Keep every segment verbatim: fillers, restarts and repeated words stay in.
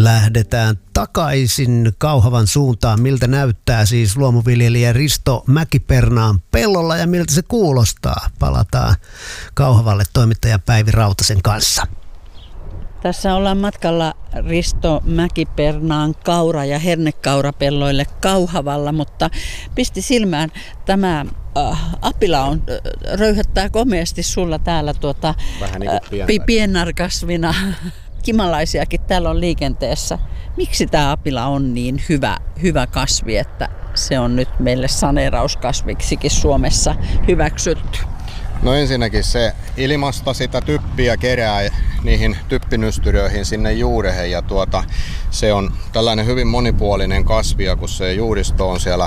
Lähdetään takaisin Kauhavan suuntaan. Miltä näyttää siis luomuviljelijä Risto Mäki-Pernaan pellolla ja miltä se kuulostaa? Palataan Kauhavalle toimittaja Päivi Rautasen kanssa. Tässä ollaan matkalla Risto Mäki-Pernaan kaura- ja hernekaurapelloille Kauhavalla, mutta pisti silmään tämä äh, apila on, äh, röyhöttää komeasti sulla täällä tuota, vähän niin kuin äh, piennarkasvina. Kimalaisiakin täällä on liikenteessä. Miksi tämä apila on niin hyvä, hyvä kasvi, että se on nyt meille saneerauskasviksikin Suomessa hyväksytty? No ensinnäkin se ilmasta sitä typpiä kerää niihin typpinystyröihin sinne juurehen ja tuota, se on tällainen hyvin monipuolinen kasvi ja kun se juuristo on siellä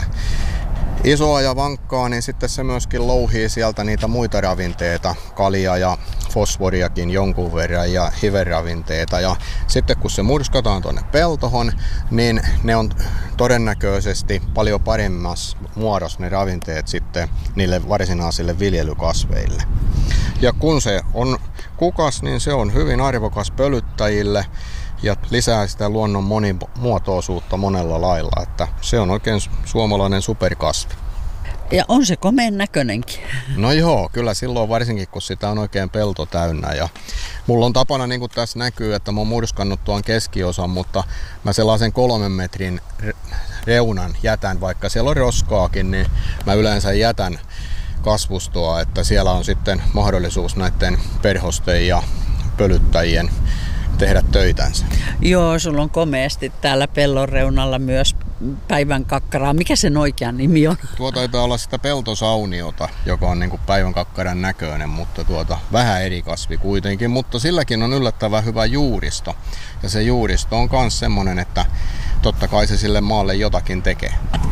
isoa ja vankkaa, niin sitten se myöskin louhii sieltä niitä muita ravinteita, kalia ja fosforiakin jonkun verran ja hiveravinteita. Ja sitten kun se murskataan tuonne peltohon, niin ne on todennäköisesti paljon paremmassa muodossa ne ravinteet sitten niille varsinaisille viljelykasveille. Ja kun se on kukas, niin se on hyvin arvokas pölyttäjille ja lisää sitä luonnon monimuotoisuutta monella lailla, että se on oikein suomalainen superkasvi. Ja on se komeen näköinenkin. No joo, kyllä silloin varsinkin, kun sitä on oikein pelto täynnä. Ja mulla on tapana, niin kuin tässä näkyy, että mä oon murskannut tuon keskiosan, mutta mä sellaisen kolmen metrin reunan jätän, vaikka siellä on roskaakin, niin mä yleensä jätän kasvustoa, että siellä on sitten mahdollisuus näiden perhosten ja pölyttäjien tehdä töitänsä. Joo, sulla on komeasti täällä pellon reunalla myös päivän kakkaraa. Mikä sen oikea nimi on? Tuo taitaa olla sitä peltosauniota, joka on niin kuin päivän kakkaran näköinen, mutta tuota, vähän eri kasvi kuitenkin. Mutta silläkin on yllättävän hyvä juuristo. Ja se juuristo on myös semmoinen, että totta kai se sille maalle jotakin tekee.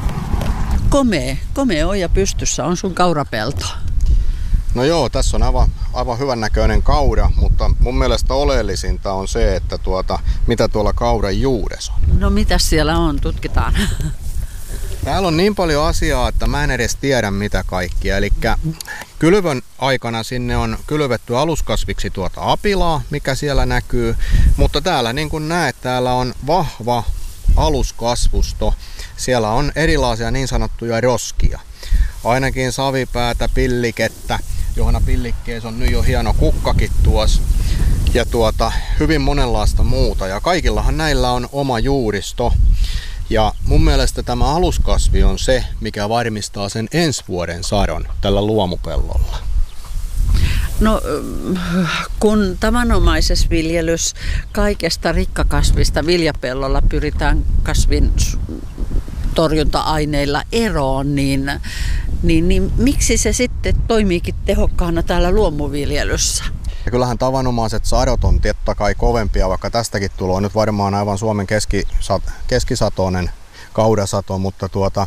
Komea, komea oja pystyssä on sun kaurapelto. No joo, tässä on aivan, aivan hyvän näköinen kaura, mutta mun mielestä oleellisinta on se, että tuota, mitä tuolla kauran juuressa on. No mitäs siellä on? Tutkitaan. Täällä on niin paljon asiaa, että mä en edes tiedä mitä kaikkia. Eli kylvön aikana sinne on kylvetty aluskasviksi tuota apilaa, mikä siellä näkyy. Mutta täällä niin kuin näet, täällä on vahva aluskasvusto. Siellä on erilaisia niin sanottuja roskia. Ainakin savipäätä, pillikettä. Johanna pillikkeessä on nyt jo hieno kukkakin tuossa. Ja tuota, hyvin monenlaista muuta. Ja kaikillahan näillä on oma juuristo. Ja mun mielestä tämä aluskasvi on se, mikä varmistaa sen ensi vuoden sadon tällä luomupellolla. No kun tavanomaisessa viljelys kaikesta rikkakasvista viljapellolla pyritään kasvin torjunta-aineilla eroon, niin, niin, niin miksi se sitten toimiikin tehokkaana täällä luomuviljelyssä? Ja kyllähän tavanomaiset sadot on totta kai kovempia, vaikka tästäkin tulee nyt varmaan aivan Suomen keskisat, keskisatoinen kaudasato, mutta tuota,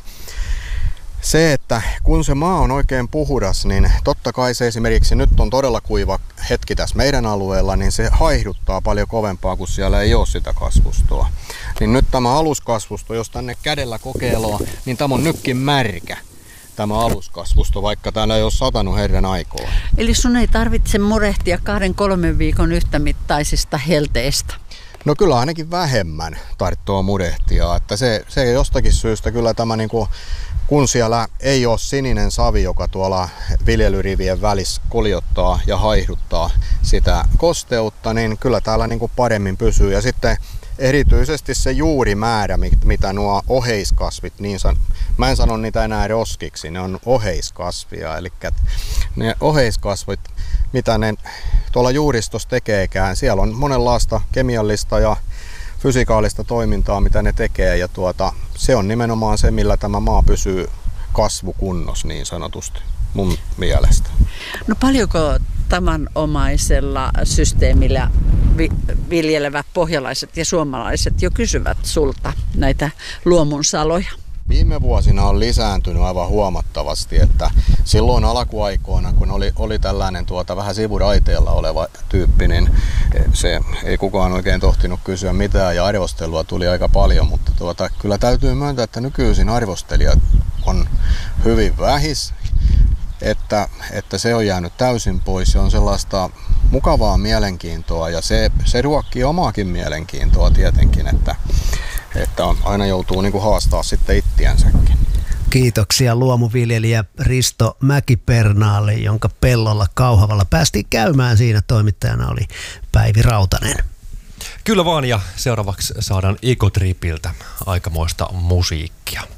se, että kun se maa on oikein puhdas, niin totta kai se esimerkiksi nyt on todella kuiva hetki tässä meidän alueella, niin se haihduttaa paljon kovempaa, kun siellä ei ole sitä kasvustoa. Niin nyt tämä aluskasvusto, jos tänne kädellä kokeilee, niin tämä on nytkin märkä, tämä aluskasvusto, vaikka täällä ei ole satanut herran aikaa. Eli sun ei tarvitse murehtia kahden kolmen viikon yhtämittaisista helteistä? No kyllä ainakin vähemmän tarvitsee murehtia, että se, se jostakin syystä kyllä tämä niinku, kun siellä ei ole sininen savi, joka tuolla viljelyrivien välissä koljottaa ja haihduttaa sitä kosteutta, niin kyllä täällä niinku paremmin pysyy. Ja sitten erityisesti se juurimäärä, mitä nuo oheiskasvit, niin san, mä en sano niitä enää roskiksi, ne on oheiskasvia, eli ne oheiskasvit, mitä ne tuolla juuristossa tekeekään, siellä on monenlaista kemiallista ja fysikaalista toimintaa, mitä ne tekee, ja tuota, se on nimenomaan se, millä tämä maa pysyy kasvukunnossa niin sanotusti, mun mielestä. No paljonko tavanomaisella systeemillä vi- viljelevät pohjalaiset ja suomalaiset jo kysyvät sulta näitä luomunsaloja? Viime vuosina on lisääntynyt aivan huomattavasti, että silloin alkuaikoina, kun oli, oli tällainen tuota vähän sivuraiteella oleva tyyppi, niin se ei kukaan oikein tohtinut kysyä mitään ja arvostelua tuli aika paljon, mutta tuota, kyllä täytyy myöntää, että nykyisin arvostelijat on hyvin vähis, että, että se on jäänyt täysin pois. Se on sellaista mukavaa mielenkiintoa ja se, se ruokkii omaakin mielenkiintoa tietenkin, että, että on, aina joutuu niin kuin haastaa sitten ittiänsäkin. Kiitoksia luomuviljelijä Risto Mäki-Pernaalle, jonka pellolla Kauhavalla päästiin käymään. Siinä toimittajana oli Päivi Rautanen. Kyllä vaan, ja seuraavaksi saadaan Ecotripiltä aikamoista musiikkia.